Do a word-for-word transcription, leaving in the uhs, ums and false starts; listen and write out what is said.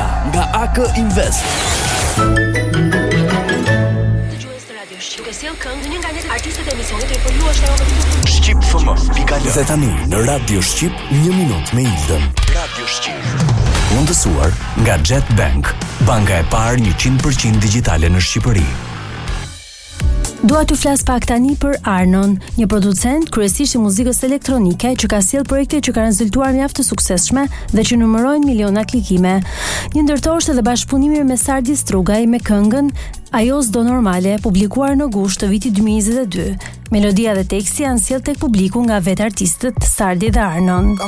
Artista nga A K Invest. Duke sjell këngë një nga një artistët e emisionit e përluash ajo Shqip F M pika l. Dhe tani në Radio Shqip një minutë me Ildën. Radio Shqip. Mundësuar nga Jet Bank, banka e parë njëqind përqind digjitale në Shqipëri. Dua t'ju flas pak tani për Arnon, një producent kryesisht i muzikës elektronike që ka sjell projekte që kanë rezultuar mjaft të suksesshme dhe që numërojnë miliona klikime. Një ndërto është edhe bashkëpunimi me Sardi Strugaj me këngën Ajo s'do normale, publikuar në gusht të vitit dy mijë e njëzet e dy. Melodia dhe teksti janë sjell tek publiku nga vetë artistët Sardi dhe Arnon.